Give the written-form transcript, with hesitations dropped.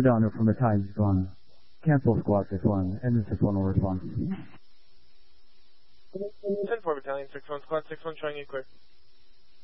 Down from Battalion 6-1. Cancel Squad 6-1. Engine 6-1 will respond. 10-4 Battalion 6-1, Squad 6-1 showing you clear.